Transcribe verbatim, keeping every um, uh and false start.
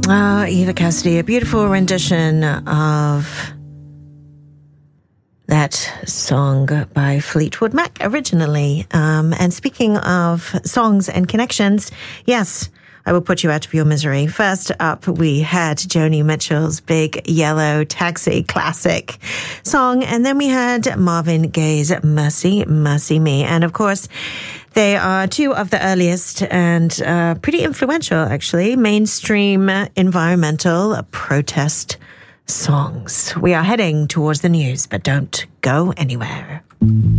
Ah, Eva Cassidy, a beautiful rendition of that song by Fleetwood Mac originally. Um, and speaking of songs and connections, yes, I will put you out of your misery. First up, we had Joni Mitchell's Big Yellow Taxi classic song, and then we had Marvin Gaye's Mercy, Mercy Me. And of course, they are two of the earliest and uh, pretty influential, actually, mainstream environmental protest songs. We are heading towards the news, but don't go anywhere.